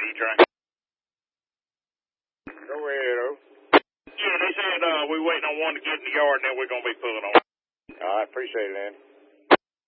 train. Go ahead, O. Yeah, they said we're waiting on one to get in the yard, and then we're going to be pulling on. All right, appreciate it, Andy.